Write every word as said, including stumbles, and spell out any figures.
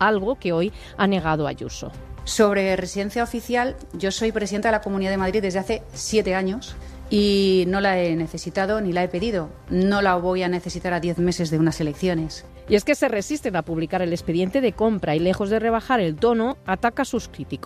algo que hoy ha negado Ayuso. Sobre residencia oficial, yo soy presidenta de la Comunidad de Madrid desde hace siete años y no la he necesitado ni la he pedido. No la voy a necesitar a diez meses de unas elecciones. Y es que se resisten a publicar el expediente de compra y, lejos de rebajar el tono, ataca a sus críticos.